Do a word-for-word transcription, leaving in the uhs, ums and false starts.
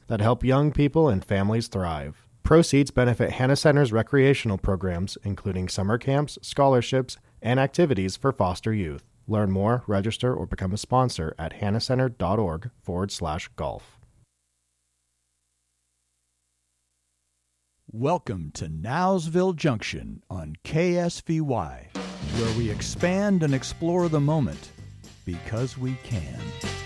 that help young people and families thrive. Proceeds benefit Hannah Center's recreational programs, including summer camps, scholarships, and activities for foster youth. Learn more, register, or become a sponsor at hannahcenter.org forward slash golf. Welcome to Nowsville Junction on K S V Y, where we expand and explore the moment because we can.